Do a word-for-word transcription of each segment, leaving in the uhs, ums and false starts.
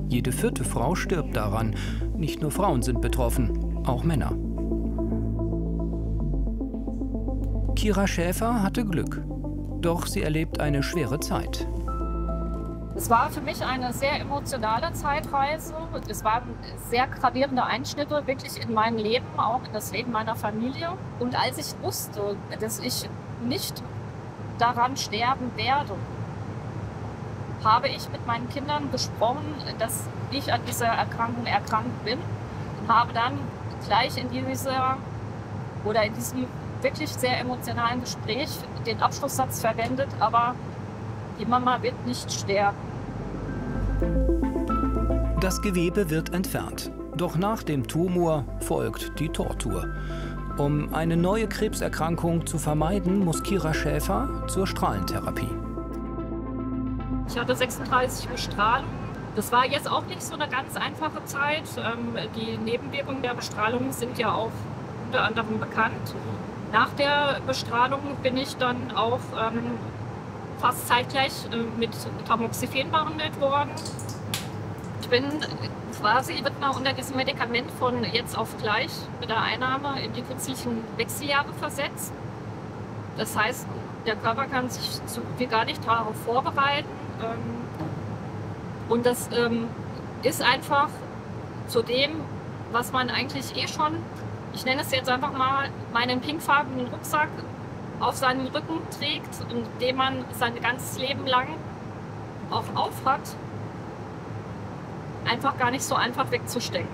Jede vierte Frau stirbt daran. Nicht nur Frauen sind betroffen, auch Männer. Kira Schäfer hatte Glück. Doch sie erlebt eine schwere Zeit. Es war für mich eine sehr emotionale Zeitreise. Es waren sehr gravierende Einschnitte wirklich in mein Leben, auch in das Leben meiner Familie. Und als ich wusste, dass ich nicht daran sterben werde, habe ich mit meinen Kindern besprochen, dass ich an dieser Erkrankung erkrankt bin und habe dann gleich in dieser oder in diesem wirklich sehr emotionalen Gespräch den Abschlusssatz verwendet, aber die Mama wird nicht sterben. Das Gewebe wird entfernt. Doch nach dem Tumor folgt die Tortur. Um eine neue Krebserkrankung zu vermeiden, muss Kira Schäfer zur Strahlentherapie. Ich hatte sechsunddreißig Bestrahlungen. Das war jetzt auch nicht so eine ganz einfache Zeit. Die Nebenwirkungen der Bestrahlung sind ja auch unter anderem bekannt. Nach der Bestrahlung bin ich dann auch ähm, fast zeitgleich äh, mit Tamoxifen behandelt worden. Ich bin quasi wird man unter diesem Medikament von jetzt auf gleich mit der Einnahme in die künstlichen Wechseljahre versetzt. Das heißt, der Körper kann sich so viel gar nicht darauf vorbereiten. Ähm, und das ähm, ist einfach zu dem, was man eigentlich eh schon, ich nenne es jetzt einfach mal, meinen pinkfarbenen Rucksack auf seinem Rücken trägt, und den man sein ganzes Leben lang auch aufhat, einfach gar nicht so einfach wegzustecken.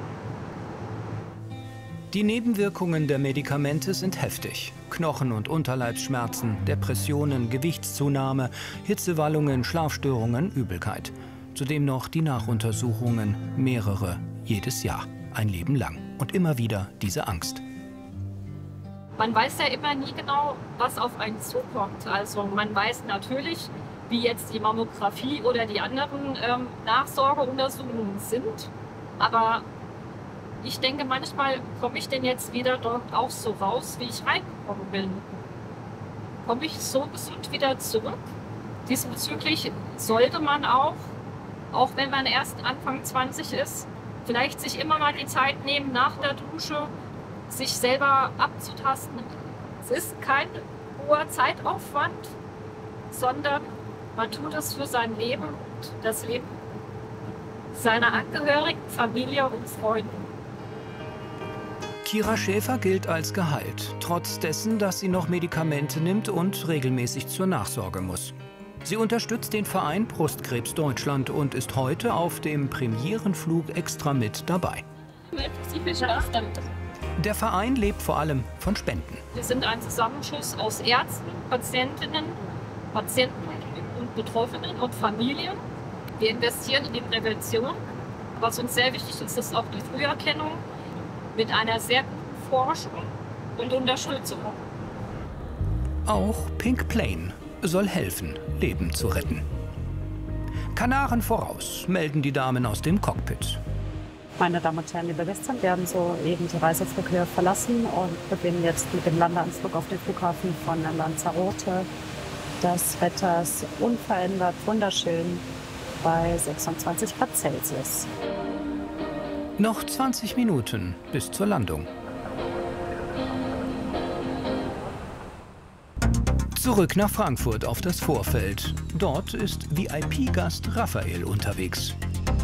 Die Nebenwirkungen der Medikamente sind heftig. Knochen- und Unterleibsschmerzen, Depressionen, Gewichtszunahme, Hitzewallungen, Schlafstörungen, Übelkeit. Zudem noch die Nachuntersuchungen, mehrere jedes Jahr, ein Leben lang. Und immer wieder diese Angst. Man weiß ja immer nie genau, was auf einen zukommt. Also man weiß natürlich, wie jetzt die Mammographie oder die anderen ähm, Nachsorgeuntersuchungen sind. Aber ich denke, manchmal komme ich denn jetzt wieder dort auch so raus, wie ich reingekommen bin. Komme ich so gesund wieder zurück? Diesbezüglich sollte man auch, auch wenn man erst Anfang zwanzig ist, vielleicht sich immer mal die Zeit nehmen, nach der Dusche sich selber abzutasten. Es ist kein hoher Zeitaufwand, sondern man tut es für sein Leben und das Leben seiner Angehörigen, Familie und Freunde. Kira Schäfer gilt als geheilt, trotz dessen, dass sie noch Medikamente nimmt und regelmäßig zur Nachsorge muss. Sie unterstützt den Verein Brustkrebs Deutschland und ist heute auf dem Premierenflug extra mit dabei. Der Verein lebt vor allem von Spenden. Wir sind ein Zusammenschluss aus Ärzten, Patientinnen, Patienten und Betroffenen und Familien. Wir investieren in die Prävention. Was uns sehr wichtig ist, ist auch die Früherkennung mit einer sehr guten Forschung und Unterstützung. Auch Pink Plane soll helfen, Leben zu retten. Kanaren voraus, melden die Damen aus dem Cockpit. Meine Damen und Herren, liebe Gäste, wir haben soeben die Reiseflughöhe verlassen und beginnen jetzt mit dem Landeanflug auf den Flughafen von Lanzarote. Das Wetter ist unverändert wunderschön bei sechsundzwanzig Grad Celsius. Noch zwanzig Minuten bis zur Landung. Zurück nach Frankfurt auf das Vorfeld. Dort ist V I P-Gast Raphael unterwegs.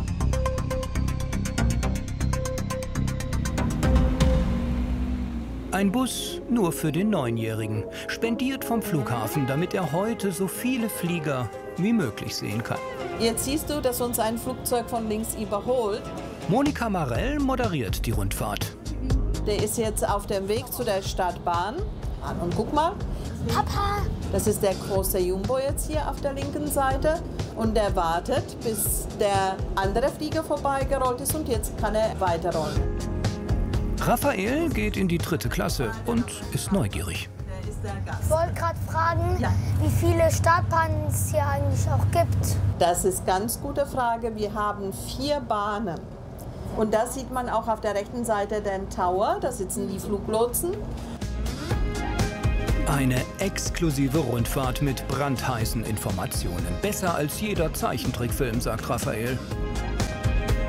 Ein Bus nur für den Neunjährigen, spendiert vom Flughafen, damit er heute so viele Flieger wie möglich sehen kann. Jetzt siehst du, dass uns ein Flugzeug von links überholt. Monika Marell moderiert die Rundfahrt. Der ist jetzt auf dem Weg zu der Stadtbahn. Und guck mal. Papa! Das ist der große Jumbo jetzt hier auf der linken Seite. Und der wartet, bis der andere Flieger vorbeigerollt ist und jetzt kann er weiterrollen. Raphael geht in die dritte Klasse und ist neugierig. Ich wollte gerade fragen, ja. wie viele Startbahnen es hier eigentlich auch gibt. Das ist eine ganz gute Frage. Wir haben vier Bahnen. Und da sieht man auch auf der rechten Seite den Tower. Da sitzen die Fluglotsen. Eine exklusive Rundfahrt mit brandheißen Informationen. Besser als jeder Zeichentrickfilm, sagt Raphael.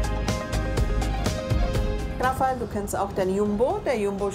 Rafael, du kennst auch den Jumbo. Der Jumbo